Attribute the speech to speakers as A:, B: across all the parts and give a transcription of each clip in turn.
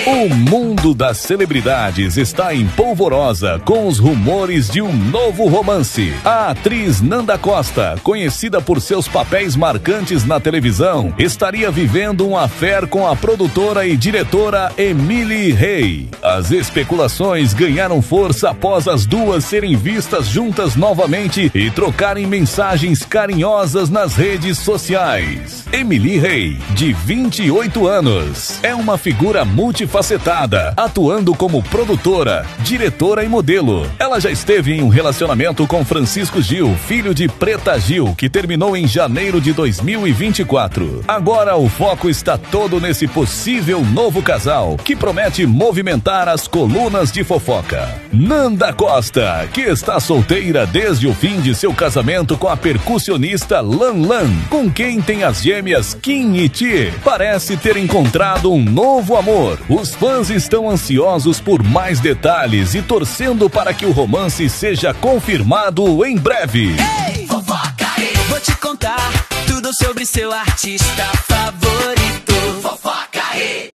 A: O mundo das celebridades está em polvorosa com os rumores de um novo romance. A atriz Nanda Costa, conhecida por seus papéis marcantes na televisão, estaria vivendo um affair com a produtora e diretora Emily Rey. As especulações ganharam força após as duas serem vistas juntas novamente e trocarem mensagens carinhosas nas redes sociais. Emily Rey, de 28 anos, é uma figura multifacetada, atuando como produtora, diretora e modelo. Ela já esteve em um relacionamento com Francisco Gil, filho de Preta Gil, que terminou em janeiro de 2024. Agora o foco está todo nesse possível novo casal, que promete movimentar as colunas de fofoca. Nanda Costa, que está solteira desde o fim de seu casamento com a percussionista Lan Lan, com quem tem as gêmeas Kim e Thi, parece ter encontrado um novo amor. Os fãs estão ansiosos por mais detalhes e torcendo para que o romance seja confirmado em breve.
B: Ei, fofoca aí. Vou te contar tudo sobre seu artista favorito. Fofoca aí.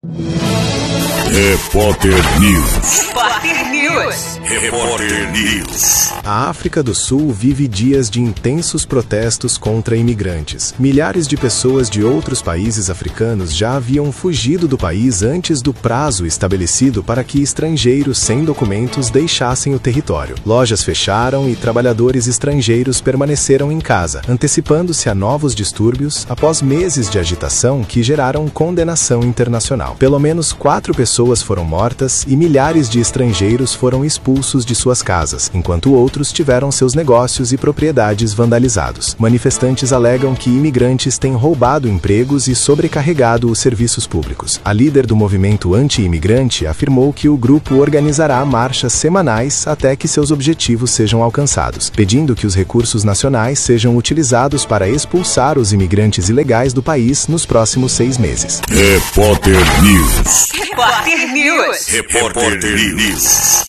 C: Repórter News.
B: Repórter News.
C: Repórter News.
D: A África do Sul vive dias de intensos protestos contra imigrantes. Milhares de pessoas de outros países africanos já haviam fugido do país antes do prazo estabelecido para que estrangeiros sem documentos deixassem o território. Lojas fecharam e trabalhadores estrangeiros permaneceram em casa, antecipando-se a novos distúrbios após meses de agitação que geraram condenação internacional. Pelo menos 4 pessoas foram mortas e milhares de estrangeiros foram expulsos de suas casas, enquanto outros tiveram seus negócios e propriedades vandalizados. Manifestantes alegam que imigrantes têm roubado empregos e sobrecarregado os serviços públicos. A líder do movimento anti-imigrante afirmou que o grupo organizará marchas semanais até que seus objetivos sejam alcançados, pedindo que os recursos nacionais sejam utilizados para expulsar os imigrantes ilegais do país nos próximos 6 meses.
C: Repórter News.
B: Repórter News.
C: Repórter News.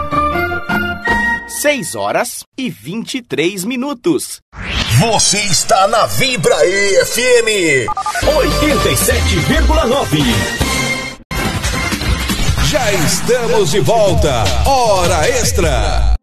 E: 6h23.
C: Você está na Vibra FM
A: 87,9. Já estamos de volta. Hora Extra.